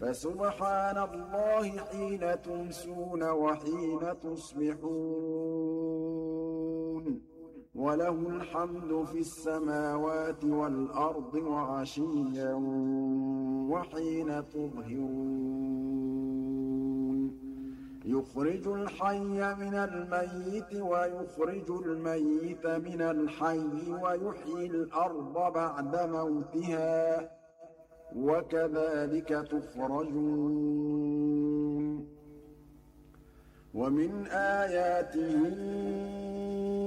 فسبحان الله حين تمسون وحين تصبحون وله الحمد في السماوات والأرض وعشيا وحين تظهرون يخرج الحي من الميت ويخرج الميت من الحي ويحيي الأرض بعد موتها وكذلك تخرجون ومن آياته